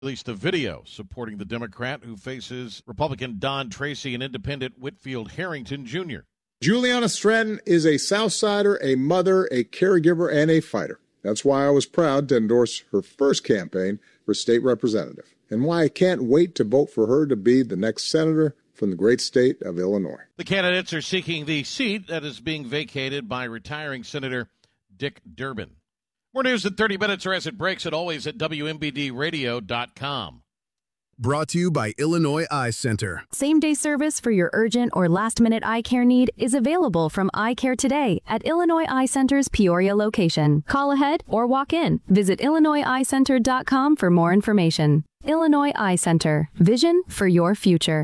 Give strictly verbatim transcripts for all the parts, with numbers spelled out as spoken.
Released a video supporting the Democrat who faces Republican Don Tracy and Independent Whitfield Harrington Junior Juliana Stratton is a Southsider, a mother, a caregiver, and a fighter. That's why I was proud to endorse her first campaign for state representative, and why I can't wait to vote for her to be the next senator from the great state of Illinois. The candidates are seeking the seat that is being vacated by retiring Senator Dick Durbin. More news in thirty minutes or as it breaks, and always at W M B D radio dot com. Brought to you by Illinois Eye Center. Same-day service for your urgent or last-minute eye care need is available from Eye Care Today at Illinois Eye Center's Peoria location. Call ahead or walk in. Visit illinois eye center dot com for more information. Illinois Eye Center. Vision for your future.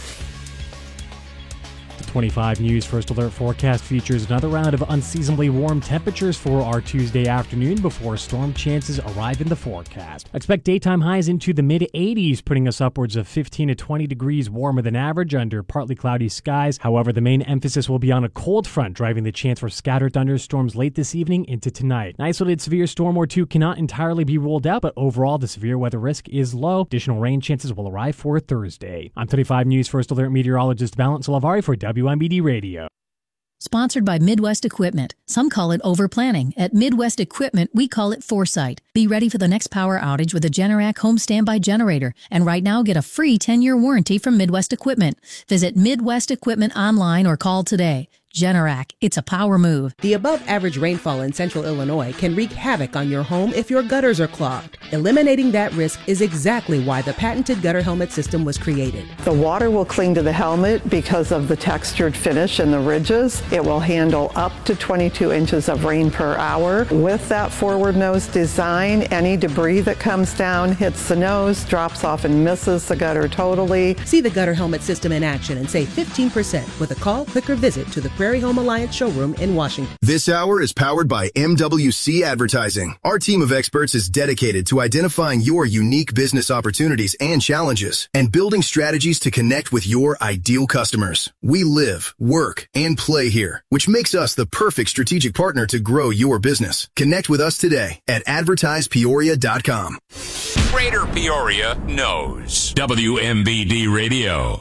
twenty-five News First Alert forecast features another round of unseasonably warm temperatures for our Tuesday afternoon before storm chances arrive in the forecast. Expect daytime highs into the mid-eighties, putting us upwards of fifteen to twenty degrees warmer than average under partly cloudy skies. However, the main emphasis will be on a cold front, driving the chance for scattered thunderstorms late this evening into tonight. An isolated severe storm or two cannot entirely be ruled out, but overall the severe weather risk is low. Additional rain chances will arrive for Thursday. I'm twenty-five News First Alert meteorologist Valent Salavari for W M B D Radio. Sponsored by Midwest Equipment. Some call it over-planning. At Midwest Equipment, we call it foresight. Be ready for the next power outage with a Generac home standby generator. And right now, get a free ten-year warranty from Midwest Equipment. Visit Midwest Equipment online or call today. Generac, it's a power move. The above-average rainfall in central Illinois can wreak havoc on your home if your gutters are clogged. Eliminating that risk is exactly why the patented gutter helmet system was created. The water will cling to the helmet because of the textured finish and the ridges. It will handle up to twenty-two inches of rain per hour. With that forward nose design, any debris that comes down hits the nose, drops off and misses the gutter totally. See the gutter helmet system in action and save fifteen percent with a call, click, or visit to the Prairie Home Alliance showroom in Washington. This hour is powered by M W C Advertising. Our team of experts is dedicated to identifying your unique business opportunities and challenges and building strategies to connect with your ideal customers. We live, work, and play here, which makes us the perfect strategic partner to grow your business. Connect with us today at advertise peoria dot com. Greater Peoria knows W M B D Radio.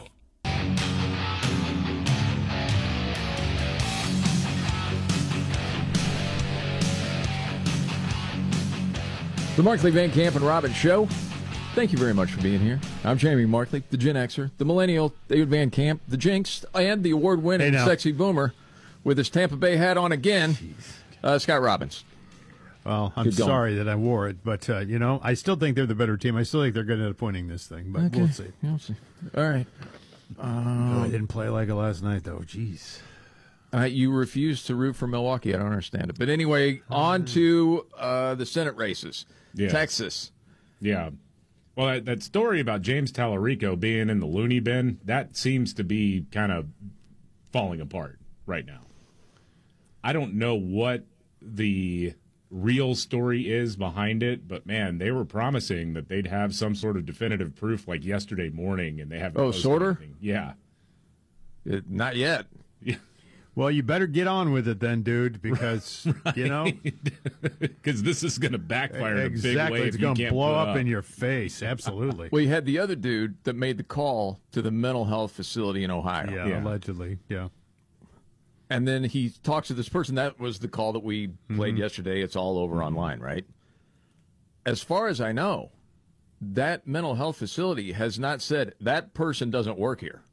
The Markley, Van Camp, and Robbins Show. Thank you very much for being here. I'm Jamie Markley, the Gen Xer, the Millennial, David Van Camp, the Jinx, and the award-winning hey Sexy Boomer with his Tampa Bay hat on again, uh, Scott Robbins. Well, I'm sorry that I wore it, but, uh, you know, I still think they're the better team. I still think they're good at winning this thing, but okay. we'll see. We'll see. All right. Um, oh, I didn't play like it last night, though. Jeez. Uh, you refuse to root for Milwaukee. I don't understand it. But anyway, on to uh, the Senate races. Yeah. Texas. Yeah. Well, that, that story about James Tallarico being in the loony bin, that seems to be kind of falling apart right now. I don't know what the real story is behind it, but, man, they were promising that they'd have some sort of definitive proof like yesterday morning, and they haven't. Oh, sorta? Anything. Yeah. It, not yet. Yeah. Well, you better get on with it then, dude, because, right. you know. Because this is going to backfire in exactly. a big way. It's going to blow up, up in your face. Absolutely. Well, you had the other dude that made the call to the mental health facility in Ohio. Yeah, yeah. allegedly. Yeah. And then he talks to this person. That was the call that we played mm-hmm. yesterday. It's all over mm-hmm. online, right? As far as I know, that mental health facility has not said that person doesn't work here.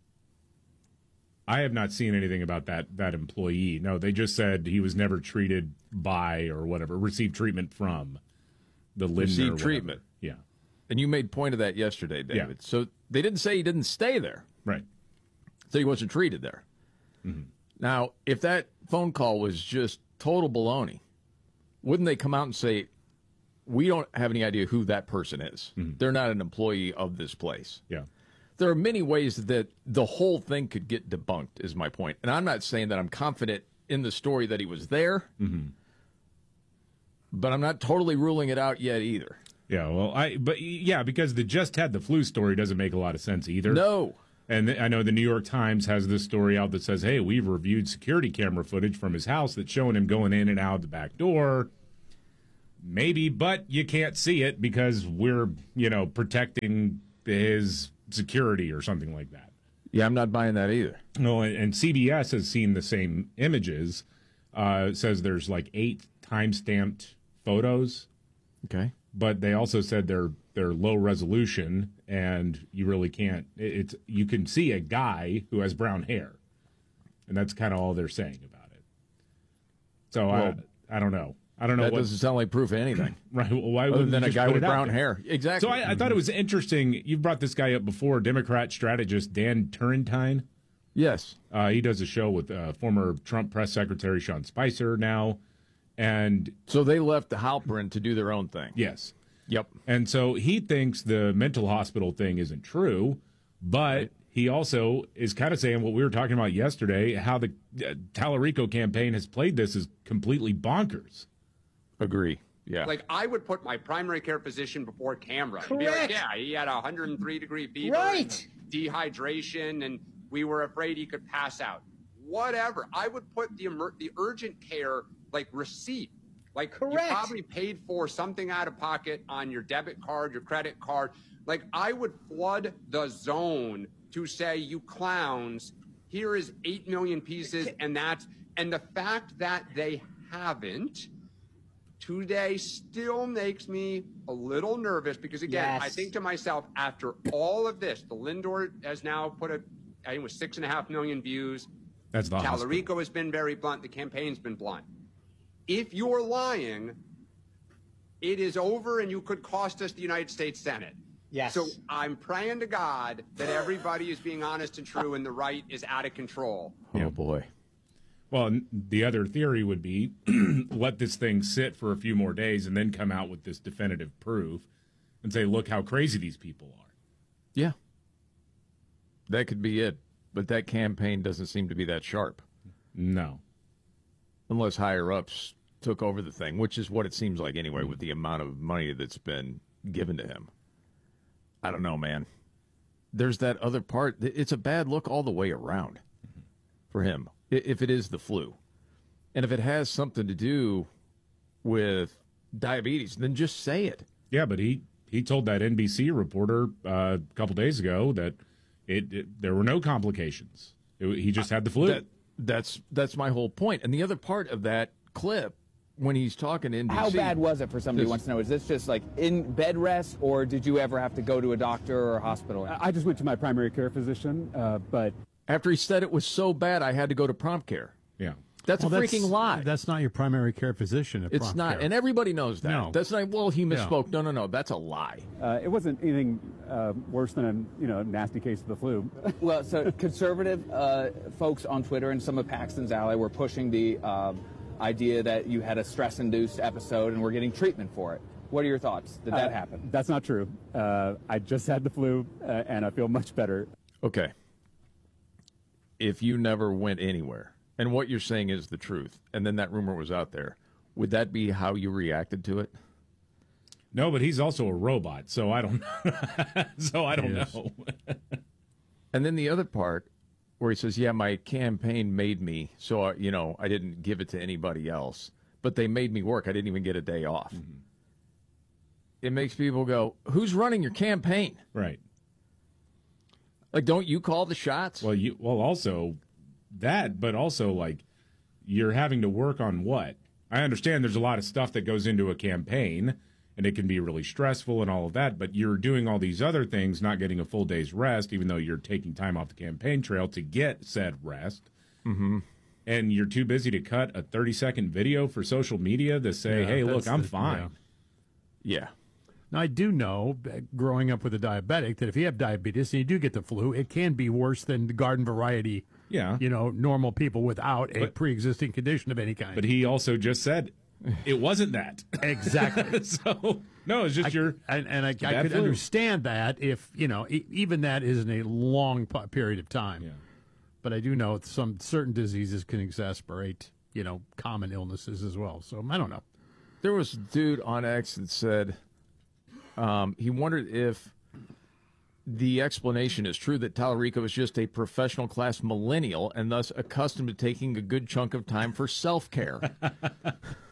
I have not seen anything about that that employee. No, they just said he was never treated by or whatever, received treatment from the Lindner. Received treatment. Yeah. And you made point of that yesterday, David. Yeah. So they didn't say he didn't stay there. Right. So he wasn't treated there. Mm-hmm. Now, if that phone call was just total baloney, wouldn't they come out and say, we don't have any idea who that person is. Mm-hmm. They're not an employee of this place. Yeah. There are many ways that the whole thing could get debunked, is my point. And I'm not saying that I'm confident in the story that he was there, mm-hmm. but I'm not totally ruling it out yet either. Yeah, well, I but yeah, because the just had the flu story doesn't make a lot of sense either. No. And I know the New York Times has this story out that says, hey, we've reviewed security camera footage from his house that's showing him going in and out the back door. maybe, but you can't see it because we're, you know, protecting his security or something like that. Yeah, I'm not buying that either. No, and, and C B S has seen the same images. Uh, it says there's like eight time-stamped photos. Okay. But they also said they're they're low resolution, and you really can't. It's you can see a guy who has brown hair, and that's kind of all they're saying about it. So well, I I don't know. I don't know. That what, doesn't sound like proof of anything, right? Well, why other would than a guy with brown there? hair? Exactly. So I, mm-hmm. I thought it was interesting. You've brought this guy up before, Democrat strategist Dan Turrentine. Yes, uh, he does a show with uh, former Trump press secretary Sean Spicer now, and so they left the Halperin to do their own thing. Yes. Yep. And so he thinks the mental hospital thing isn't true, but right. he also is kind of saying what we were talking about yesterday, how the uh, Tallarico campaign has played this is completely bonkers. Agree. Yeah. Like, I would put my primary care physician before camera. Correct. Be like, yeah, he had a one hundred three degree fever, right. and dehydration, and we were afraid he could pass out. Whatever. I would put the emer- the urgent care, like, receipt. Like, Correct. you probably paid for something out of pocket on your debit card, your credit card. Like, I would flood the zone to say, you clowns, here is eight million pieces, and that's, and the fact that they haven't today still makes me a little nervous because, again, yes. I think to myself, after all of this, the Lindor has now put a, I think it was six and a half million views. That's the Tallarico hospital. has been very blunt. The campaign's been blunt. If you're lying, it is over and you could cost us the United States Senate. Yes. So I'm praying to God that everybody is being honest and true and the right is out of control. Oh, boy. Well, the other theory would be let this thing sit for a few more days and then come out with this definitive proof and say, look how crazy these people are. Yeah. That could be it. But that campaign doesn't seem to be that sharp. No. Unless higher-ups took over the thing, which is what it seems like anyway with the amount of money that's been given to him. I don't know, man. There's that other part. It's a bad look all the way around for him, if it is the flu. And if it has something to do with diabetes, then just say it. Yeah, but he, he told that N B C reporter uh, a couple days ago that it, it there were no complications. It, he just had the flu. That, that's that's my whole point. And the other part of that clip, when he's talking to N B C. How bad was it for somebody who wants to know? Is this just like in bed rest, or did you ever have to go to a doctor or a hospital? I just went to my primary care physician, uh, but... After he said it was so bad, I had to go to prompt care. Yeah. That's well, a freaking that's, lie. That's not your primary care physician at It's prompt not, care. and everybody knows that. No. That's not, well, he misspoke. No, no, no, that's a lie. Uh, it wasn't anything uh, worse than a you know nasty case of the flu. Well, so conservative uh, folks on Twitter and some of Paxton's ally were pushing the um, idea that you had a stress-induced episode and were getting treatment for it. What are your thoughts? Did that uh, happen? That's not true. Uh, I just had the flu, uh, and I feel much better. Okay. If you never went anywhere, and what you're saying is the truth, and then that rumor was out there, would that be how you reacted to it? No, but he's also a robot, so I don't know. so I don't Yes. know. And then the other part where he says, yeah, my campaign made me, so, I, you know, I didn't give it to anybody else, but they made me work. I didn't even get a day off. Mm-hmm. It makes people go, who's running your campaign? Right. Like, don't you call the shots? Well, you well also that, but also like you're having to work on what? I understand there's a lot of stuff that goes into a campaign, and it can be really stressful and all of that. But you're doing all these other things, not getting a full day's rest, even though you're taking time off the campaign trail to get said rest. Mm-hmm. And you're too busy to cut a thirty second video for social media to say, Yeah, "Hey, look, that's I'm the- fine." Yeah. yeah. Now, I do know, uh, growing up with a diabetic, that if you have diabetes and you do get the flu, it can be worse than the garden variety, Yeah. you know, normal people without a But- pre-existing condition of any kind. But he also just said it wasn't that. Exactly. so no, it's just I, your and, and I, I bad could flu. understand that if, you know, e- even that isn't a long po- period of time. Yeah. But I do know some certain diseases can exacerbate, you know, common illnesses as well. So I don't know. There was a dude on X that said um, he wondered if the explanation is true that Tallarico is just a professional class millennial and thus accustomed to taking a good chunk of time for self-care.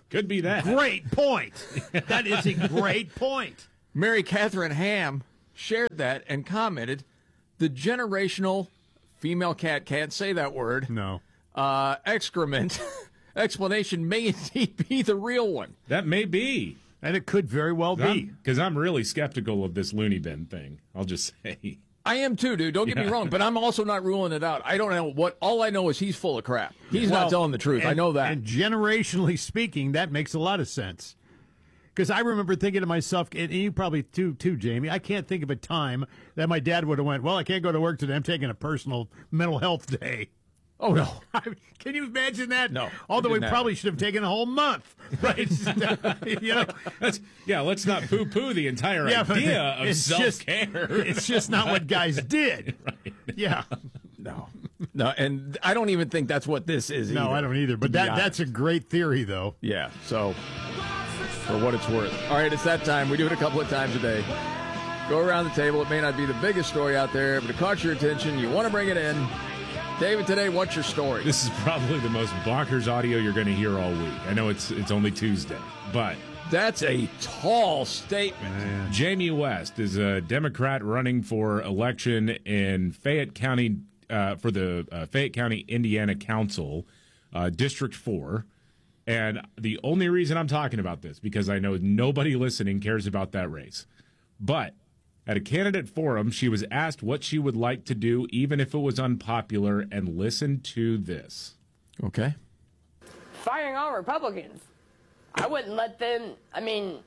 Could be that. Great point. That is a great point. Mary Catherine Ham shared that and commented, the generational female cat can't say that word. No. Uh, excrement explanation may indeed be the real one. That may be. And it could very well be. Because I'm, I'm really skeptical of this loony bin thing. I'll just say. I am too, dude. Don't get Yeah. me wrong, but I'm also not ruling it out. I don't know what. All I know is he's full of crap. He's Well, not telling the truth. and- I know that. And generationally speaking, that makes a lot of sense. Because I remember thinking to myself, and you probably too, too, Jamie, I can't think of a time that my dad would have went, well, I can't go to work today. I'm taking a personal mental health day. Oh, no. Can you imagine that? No. Although we didn't probably should have taken a whole month. Right? you know, Let's, yeah, let's not poo-poo the entire Yeah, but idea of it's just- self-care. it's just not what guys did. Right. Yeah. No. No, and I don't even think that's what this is No, either, I don't either. to But be that honest. that's a great theory, though. Yeah, so for what it's worth. All right, it's that time. We do it a couple of times a day. Go around the table. It may not be the biggest story out there, but it caught your attention. You want to bring it in. David, today, what's your story? This is probably the most bonkers audio you're going to hear all week. I know it's it's only Tuesday, but that's a tall statement. Jamie West is a Democrat running for election in Fayette County uh, for the uh, Fayette County, Indiana Council, uh, District four. And the only reason I'm talking about this, because I know nobody listening cares about that race. But at a candidate forum, she was asked what she would like to do, even if it was unpopular, and listen to this. Okay. Firing all Republicans. I wouldn't let them, I mean,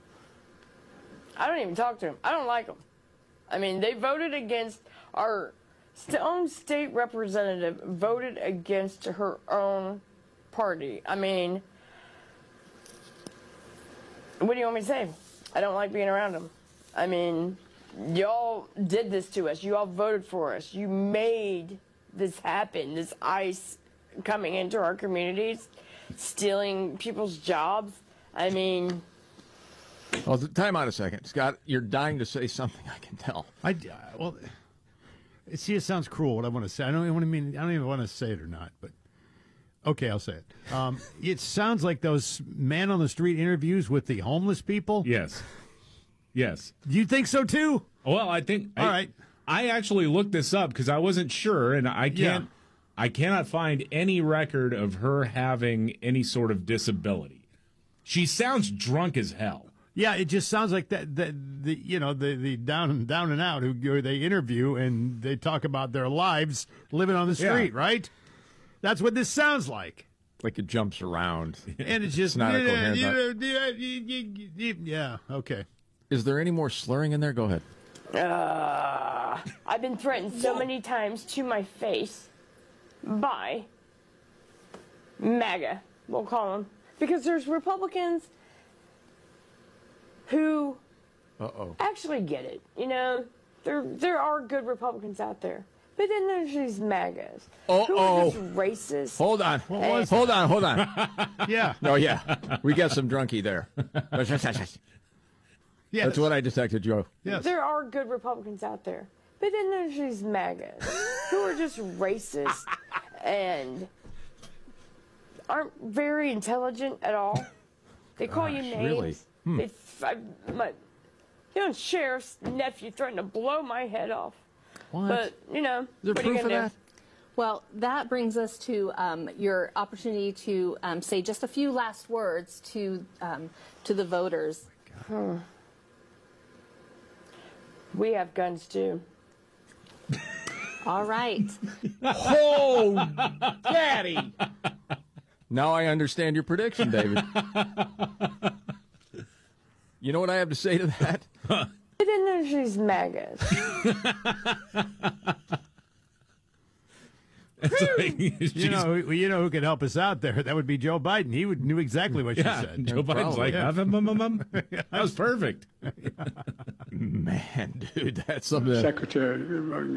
I don't even talk to them. I don't like them. I mean, they voted against our own state representative, voted against her own party. I mean, what do you want me to say? I don't like being around them. I mean, y'all did this to us. You all voted for us. You made this happen, this ICE coming into our communities, stealing people's jobs. I mean... Well, time out a second. Scott, you're dying to say something, I can tell. I, uh, well, see, it sounds cruel what I want to say. I don't even want to mean, I don't even want to say it or not, but okay, I'll say it. Um, it sounds like those man on the street interviews with the homeless people. Yes. Yes. Do you think so too? Well, I think. All I, right. I actually looked this up because I wasn't sure, and I can't. I cannot find any record of her having any sort of disability. She sounds drunk as hell. Yeah, it just sounds like that. The, the you know the the down down and out who who they interview and they talk about their lives living on the street, Yeah. right? That's what this sounds like. Like it jumps around. And it's just It's not a yeah, coherent yeah, thought. yeah, yeah, yeah, yeah, okay. Is there any more slurring in there? Go ahead. Uh, I've been threatened so many times to my face by MAGA, we'll call them, because there's Republicans who Uh-oh. actually get it. You know, there there are good Republicans out there, but then there's these MAGAs who Uh-oh. are just racist. Hold on. And- Hold on, hold on. Yeah. No, yeah. We got some drunkie there. Yes. That's what I detected, Joe. Yes. There are good Republicans out there, but then there's these MAGAs who are just racist and aren't very intelligent at all. They call you Gosh, names. really? Hmm. They, I, my, you know, sheriff's nephew threatened to blow my head off. What? But you know, Is there what are you proof of gonna that? do? Well, that brings us to um, your opportunity to um, say just a few last words to um, to the voters. Hmm. We have guns too. All right. Oh, Daddy! Now I understand your prediction, David. You know what I have to say to that? But then there's these MAGAs. You know, who- you know who could help us out there? That would be Joe Biden. He would knew exactly what Yeah, she said. Joe Biden's like, Yeah. "Hum, hum, hum, hum." That was perfect. Man, dude, that's something. Secretary, I'm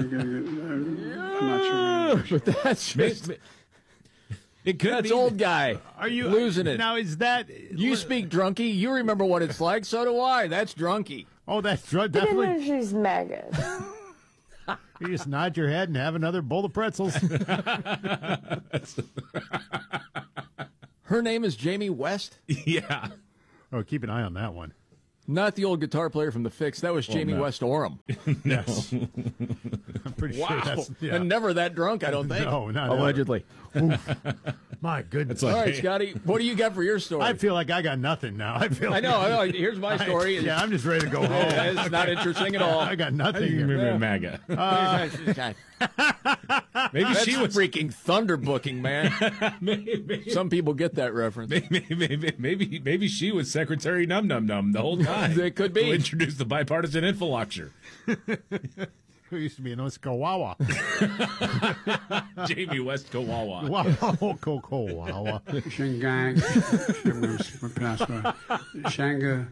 not sure. But that's just, It could that's be. old guy. Are you losing it? Now is that You speak drunkie. You remember what it's like. So do I. That's drunkie. Oh, that's drunk. But then Definitely. there's these MAGAs. You just nod your head and have another bowl of pretzels. Her Her name is Jamie West? Yeah. Oh, keep an eye on that one. Not the old guitar player from The Fix. That was Well, Jamie no. West Orem. Yes. I'm pretty Wow. sure that's... Yeah. And never that drunk, I don't think. No, not ever. Allegedly. Oof. My goodness. All right, Scotty, what do you got for your story? I feel like I got nothing now. I feel. I know. I know. Here's my story. I, yeah, I'm just ready to go home. Yeah, it's not interesting at all. I got nothing. You here. remember MAGA. Uh, Maybe That's she was freaking thunder booking, man. maybe, Some people get that reference. maybe, maybe, maybe, maybe she was Secretary Num Num Num the whole time. It could be. Who introduced the bipartisan infrastructure. Who used to be in Oskawawa? Jamie West Kawawa. Wow, Kawawa. Shanghai, Shanga,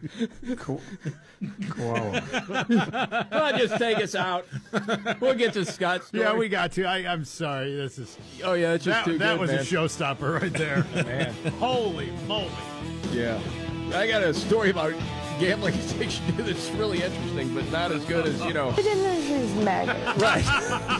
Kawawa. Well, just take us out. We'll get to Scott's story. Yeah, we got to. I, I'm sorry. This is. Oh, yeah, it's just that, too that good, was man. a showstopper right there. Man. Holy moly. Yeah. I got a story about gambling addiction that's really interesting, but not as good as, you know. I didn't know she was MAGA. Right.